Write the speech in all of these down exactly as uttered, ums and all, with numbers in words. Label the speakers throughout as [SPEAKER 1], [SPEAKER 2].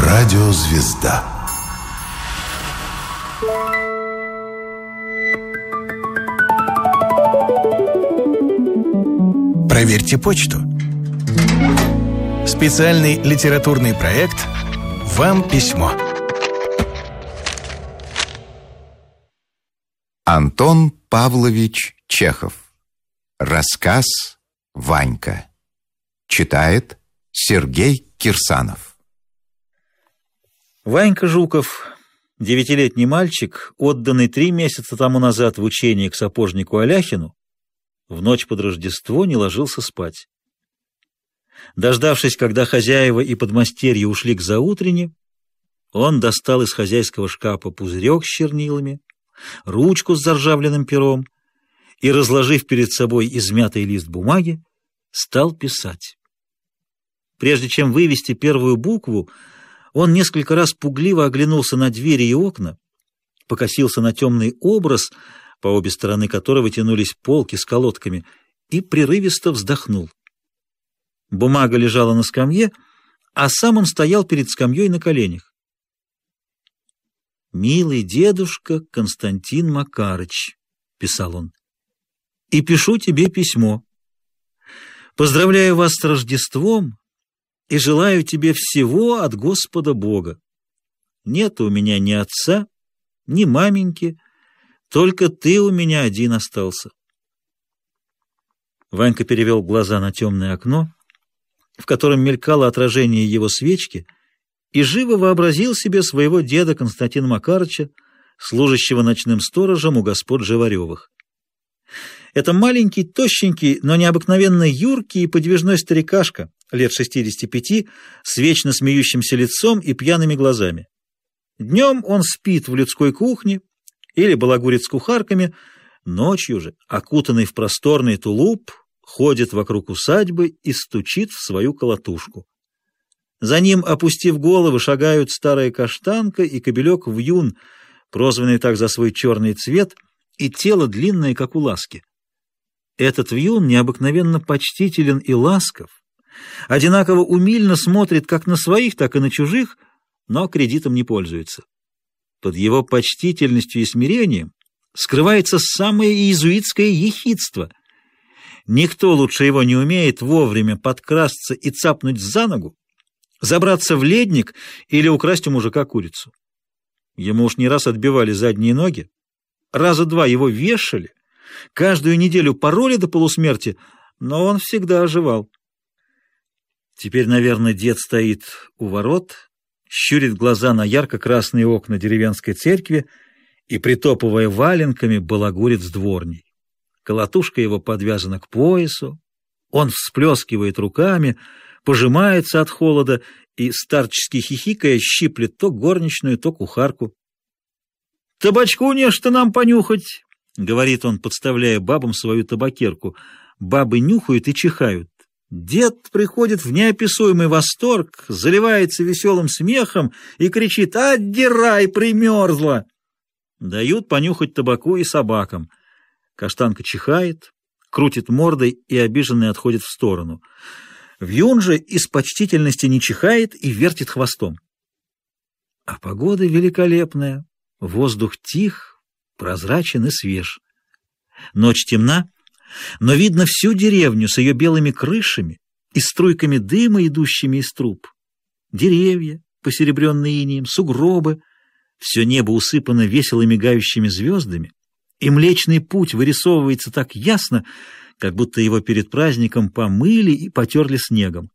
[SPEAKER 1] Радиозвезда. Проверьте почту. Специальный литературный проект «Вам письмо».
[SPEAKER 2] Антон Павлович Чехов. Рассказ «Ванька». Читает Сергей Кирсанов.
[SPEAKER 3] Ванька Жуков, девятилетний мальчик, отданный три месяца тому назад в учение к сапожнику Аляхину, в ночь под Рождество не ложился спать. Дождавшись, когда хозяева и подмастерья ушли к заутрене, он достал из хозяйского шкафа пузырек с чернилами, ручку с заржавленным пером и, разложив перед собой измятый лист бумаги, стал писать. Прежде чем вывести первую букву, он несколько раз пугливо оглянулся на двери и окна, покосился на темный образ, по обе стороны которого тянулись полки с колодками, и прерывисто вздохнул. Бумага лежала на скамье, а сам он стоял перед скамьей на коленях. «Милый дедушка Константин Макарыч», — писал он, — «и пишу тебе письмо. Поздравляю вас с Рождеством и желаю тебе всего от Господа Бога. Нет у меня ни отца, ни маменьки, только ты у меня один остался». Ванька перевел глаза на темное окно, в котором мелькало отражение его свечки, и живо вообразил себе своего деда Константина Макарыча, служащего ночным сторожем у господ Живаревых. Это маленький, тощенький, но необыкновенно юркий и подвижной старикашка, лет шестидесяти пяти, с вечно смеющимся лицом и пьяными глазами. Днем он спит в людской кухне или балагурит с кухарками, ночью же, окутанный в просторный тулуп, ходит вокруг усадьбы и стучит в свою колотушку. За ним, опустив головы, шагают старая каштанка и кобелек Вьюн, прозванный так за свой черный цвет, и тело длинное, как у ласки. Этот Вьюн необыкновенно почтителен и ласков, одинаково умильно смотрит как на своих, так и на чужих, но кредитом не пользуется. Под его почтительностью и смирением скрывается самое иезуитское ехидство. Никто лучше его не умеет вовремя подкрасться и цапнуть за ногу, забраться в ледник или украсть у мужика курицу. Ему уж не раз отбивали задние ноги, раза два его вешали, каждую неделю пороли до полусмерти, но он всегда оживал. Теперь, наверное, дед стоит у ворот, щурит глаза на ярко-красные окна деревенской церкви и, притопывая валенками, балагурит с дворней. Колотушка его подвязана к поясу, он всплескивает руками, пожимается от холода и, старчески хихикая, щиплет то горничную, то кухарку. «Табачку нечто нам понюхать», — говорит он, подставляя бабам свою табакерку. Бабы нюхают и чихают. Дед приходит в неописуемый восторг, заливается веселым смехом и кричит: «Отдирай, примерзла!» Дают понюхать табаку и собакам. Каштанка чихает, крутит мордой и обиженный отходит в сторону. Вьюн же из почтительности не чихает и вертит хвостом. А погода великолепная, воздух тих, прозрачен и свеж. Ночь темна, но видно всю деревню с ее белыми крышами и струйками дыма, идущими из труб. Деревья, посеребренные инеем, сугробы, все небо усыпано весело мигающими звездами, и Млечный Путь вырисовывается так ясно, как будто его перед праздником помыли и потерли снегом.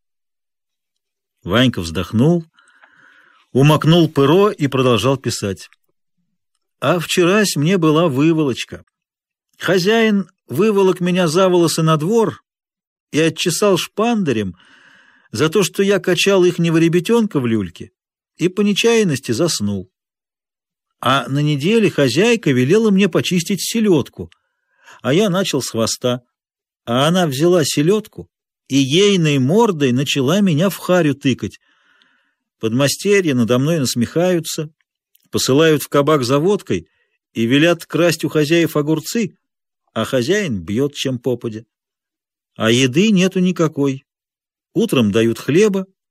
[SPEAKER 3] Ванька вздохнул, умокнул перо и продолжал писать. «А вчерась мне была выволочка. Хозяин выволок меня за волосы на двор и отчесал шпандарем за то, что я качал ихнего ребятенка в люльке и по нечаянности заснул. А на неделе хозяйка велела мне почистить селедку, а я начал с хвоста, а она взяла селедку и ейной мордой начала меня в харю тыкать. Подмастерья надо мной насмехаются, посылают в кабак за водкой и велят красть у хозяев огурцы, а хозяин бьет чем попадя. А еды нету никакой. Утром дают хлеба,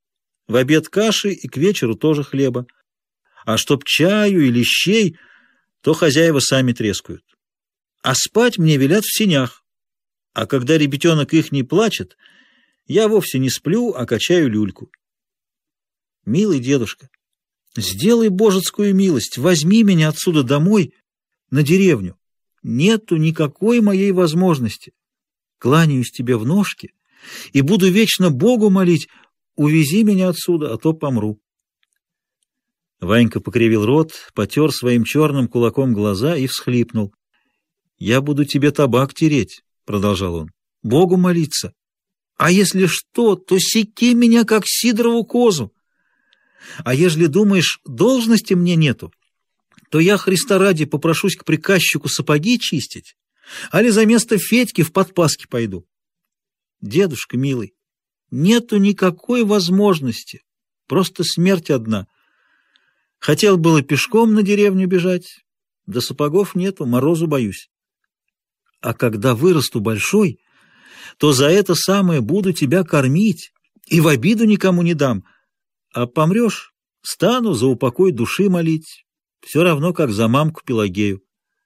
[SPEAKER 3] В обед каши и к вечеру тоже хлеба. А чтоб чаю или щей, то хозяева сами трескают. А спать мне велят в сенях. А когда ребятенок их не плачет, я вовсе не сплю, а качаю люльку. Милый дедушка, сделай божескую милость, возьми меня отсюда домой, на деревню. Нету никакой моей возможности. Кланяюсь тебе в ножки и буду вечно Богу молить, увези меня отсюда, а то помру. Ванька покривил рот, потер своим черным кулаком глаза и всхлипнул. «Я буду тебе табак тереть», — продолжал он, — «Богу молиться. А если что, то секи меня, как сидорову козу. А ежели думаешь, должности мне нету, то я, Христа ради, попрошусь к приказчику сапоги чистить, али за место Федьки в подпаски пойду. Дедушка милый, нету никакой возможности, просто смерть одна. Хотел было пешком на деревню бежать, да сапогов нету, морозу боюсь. А когда вырасту большой, то за это самое буду тебя кормить и в обиду никому не дам. А помрешь, стану за упокой души молить, все равно, как за мамку Пелагею.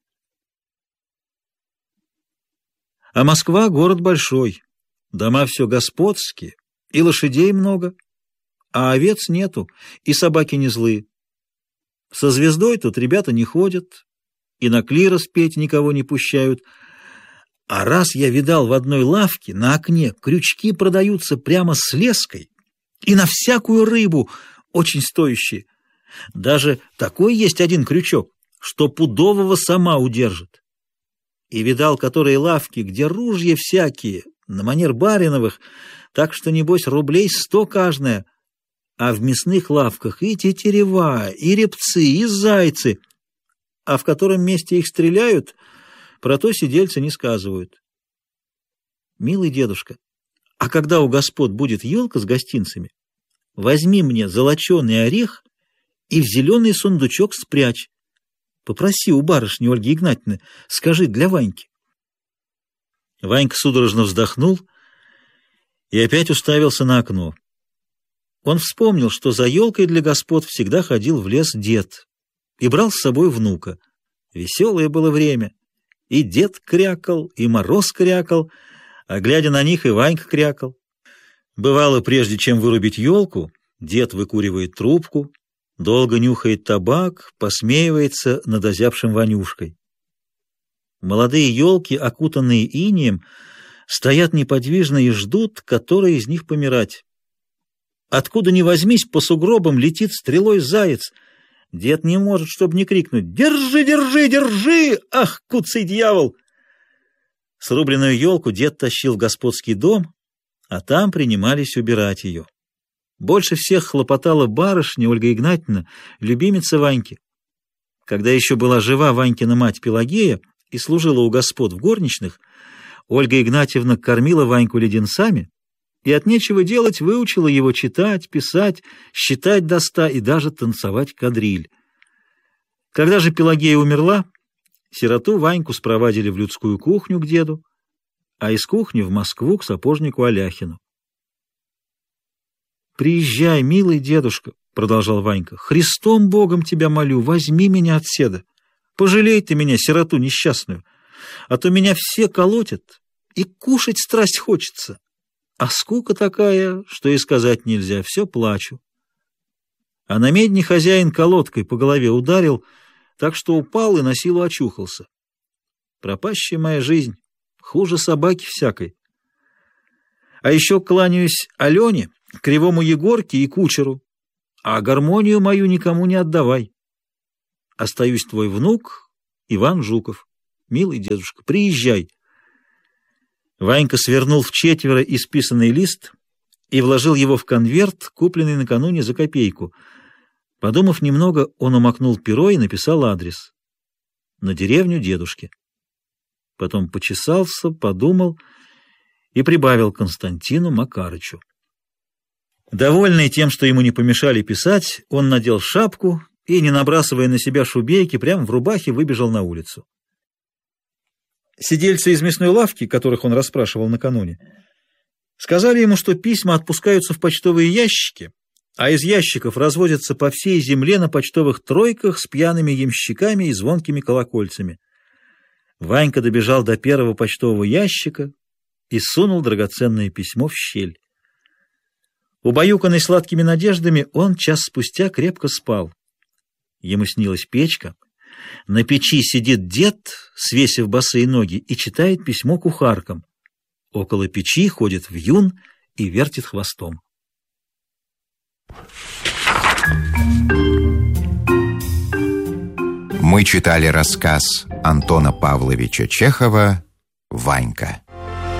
[SPEAKER 3] А Москва — город большой, дома все господские, и лошадей много, а овец нету, и собаки не злые. Со звездой тут ребята не ходят, и на клирос петь никого не пущают. А раз я видал в одной лавке на окне крючки продаются прямо с леской, и на всякую рыбу очень стоящие. Даже такой есть один крючок, что пудового сама удержит. И видал, которые лавки, где ружья всякие, на манер бариновых, так что, небось, рублей сто каждая. А в мясных лавках и тетерева, и репцы, и зайцы. А в котором месте их стреляют, про то сидельцы не сказывают. Милый дедушка, а когда у господ будет елка с гостинцами, возьми мне золоченый орех и в зеленый сундучок спрячь. Попроси у барышни Ольги Игнатьевны, скажи для Ваньки. Ванька судорожно вздохнул и опять уставился на окно. Он вспомнил, что за елкой для господ всегда ходил в лес дед и брал с собой внука. Веселое было время. И дед крякал, и Мороз крякал, а глядя на них, и Ванька крякал. Бывало, прежде чем вырубить елку, дед выкуривает трубку, долго нюхает табак, посмеивается над озябшим Ванюшкой. Молодые елки, окутанные инеем, стоят неподвижно и ждут, который из них помирать. Откуда ни возьмись, по сугробам летит стрелой заяц. Дед не может, чтобы не крикнуть: «Держи, держи, держи! Ах, куцый дьявол!» Срубленную елку дед тащил в господский дом, а там принимались убирать ее. Больше всех хлопотала барышня Ольга Игнатьевна, любимица Ваньки. Когда еще была жива Ванькина мать Пелагея и служила у господ в горничных, Ольга Игнатьевна кормила Ваньку леденцами и от нечего делать выучила его читать, писать, считать до ста и даже танцевать кадриль. Когда же Пелагея умерла, сироту Ваньку спровадили в людскую кухню к деду, а из кухни в Москву к сапожнику Аляхину. «Приезжай, милый дедушка», — продолжал Ванька, — «Христом Богом тебя молю, возьми меня отседа. Пожалей ты меня, сироту несчастную, а то меня все колотят, и кушать страсть хочется. А скука такая, что и сказать нельзя, все плачу». А на медне хозяин колодкой по голове ударил, так что упал и на силу очухался. Пропащая моя жизнь, хуже собаки всякой. А еще кланяюсь Алене, кривому Егорке и кучеру, а гармонию мою никому не отдавай. Остаюсь твой внук Иван Жуков. Милый дедушка, приезжай. Ванька свернул в четверо исписанный лист и вложил его в конверт, купленный накануне за копейку. Подумав немного, он умокнул перо и написал адрес. На деревню дедушки. Потом почесался, подумал и прибавил Константину Макарычу. Довольный тем, что ему не помешали писать, он надел шапку и, не набрасывая на себя шубейки, прямо в рубахе выбежал на улицу. Сидельцы из мясной лавки, которых он расспрашивал накануне, сказали ему, что письма отпускаются в почтовые ящики, а из ящиков разводятся по всей земле на почтовых тройках с пьяными ямщиками и звонкими колокольцами. Ванька добежал до первого почтового ящика и сунул драгоценное письмо в щель. Убаюканный сладкими надеждами, он час спустя крепко спал. Ему снилась печка. На печи сидит дед, свесив босые ноги, и читает письмо кухаркам. Около печи ходит вьюн и вертит хвостом.
[SPEAKER 2] Мы читали рассказ Антона Павловича Чехова «Ванька».